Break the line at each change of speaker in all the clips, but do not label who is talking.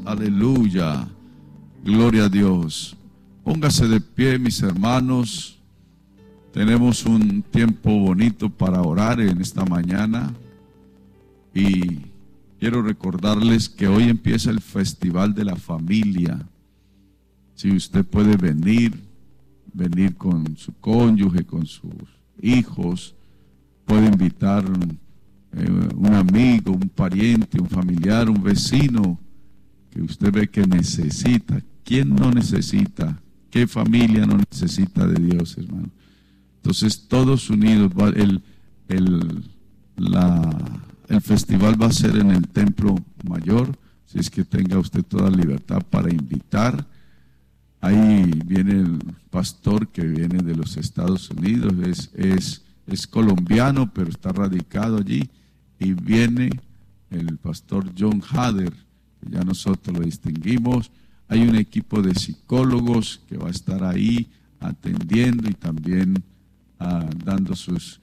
Aleluya. Gloria a Dios. Póngase de pie, mis hermanos. Tenemos un tiempo bonito para orar en esta mañana. Y quiero recordarles que hoy empieza el Festival de la Familia. Si usted puede venir con su cónyuge, con sus hijos, puede invitar un amigo, un pariente, un familiar, un vecino que usted ve que necesita. ¿Quién no necesita? ¿Qué familia no necesita de Dios, hermano? Entonces, todos unidos, el festival va a ser en el Templo Mayor, si es que tenga usted toda libertad para invitar. Ahí viene el pastor que viene de los Estados Unidos, es colombiano, pero está radicado allí. Y viene el pastor John Hader, que ya nosotros lo distinguimos. Hay un equipo de psicólogos que va a estar ahí atendiendo y también dando sus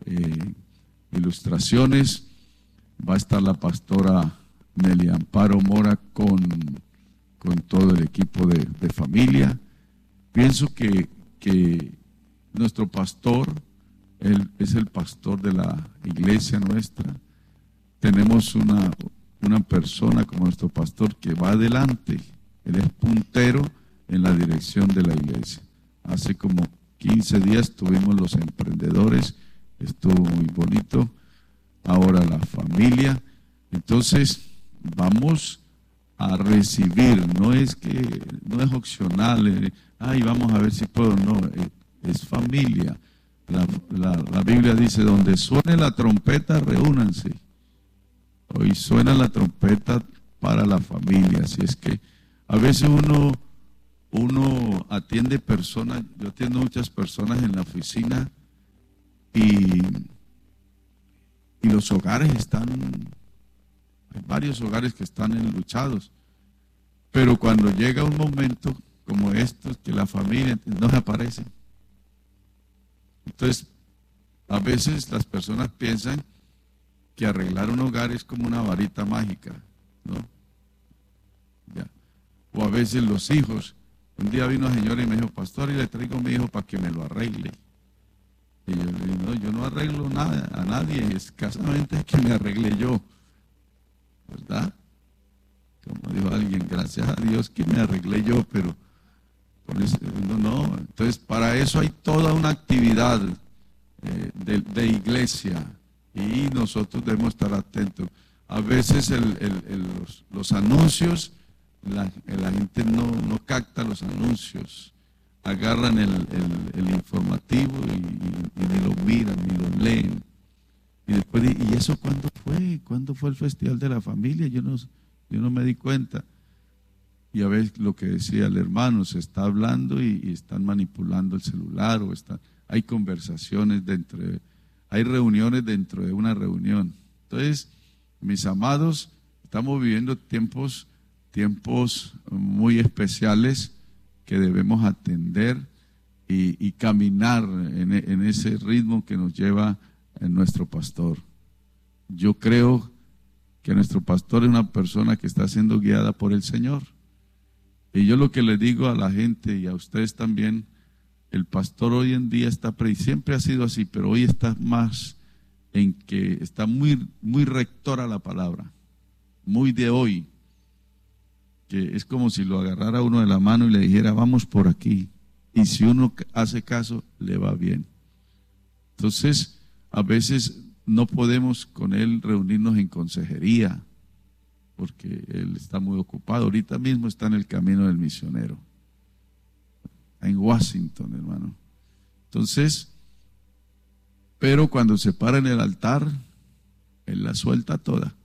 ilustraciones. Va a estar la pastora Nelly Amparo Mora con todo el equipo de familia. Pienso que nuestro pastor, él es el pastor de la iglesia nuestra. Tenemos una persona como nuestro pastor que va adelante. Él es puntero en la dirección de la iglesia. Hace como 15 días tuvimos los emprendedores, estuvo muy bonito. Ahora la familia. Entonces vamos a recibir, no es opcional, vamos a ver si puedo, no, es familia. La Biblia dice, donde suene la trompeta, reúnanse. Hoy suena la trompeta para la familia, así es que a veces uno atiende personas, yo atiendo muchas personas en la oficina y los hogares hay varios hogares que están enluchados, pero cuando llega un momento como estos, que la familia no aparece. Entonces, a veces las personas piensan que arreglar un hogar es como una varita mágica, ¿no? Ya. O a veces los hijos. Un día vino una señora y me dijo, pastor, y le traigo a mi hijo para que me lo arregle. Y yo le dije, no, yo no arreglo nada a nadie, escasamente es que me arregle yo, ¿verdad? Como dijo alguien, gracias a Dios que me arreglé yo, pero con eso, no. Entonces, para eso hay toda una actividad de iglesia y nosotros debemos estar atentos. A veces los anuncios, la gente no capta los anuncios, agarran el informativo y ni lo miran, ni lo leen. Y después, ¿y eso cuándo fue? ¿Cuándo fue el Festival de la Familia? Yo no me di cuenta. Y a veces lo que decía el hermano, se está hablando y están manipulando el celular, hay conversaciones hay reuniones dentro de una reunión. Entonces, mis amados, estamos viviendo tiempos muy especiales que debemos atender y caminar en ese ritmo que nos lleva nuestro pastor. Yo creo que nuestro pastor es una persona que está siendo guiada por el Señor. Y yo lo que le digo a la gente y a ustedes también, el pastor hoy en día siempre ha sido así, pero hoy está más en que está muy, muy rector a la palabra, muy de hoy, que es como si lo agarrara uno de la mano y le dijera, vamos por aquí. Y si uno hace caso, le va bien. Entonces, a veces no podemos con él reunirnos en consejería, porque él está muy ocupado. Ahorita mismo está en el camino del misionero, en Washington, hermano. Entonces, pero cuando se para en el altar, él la suelta toda.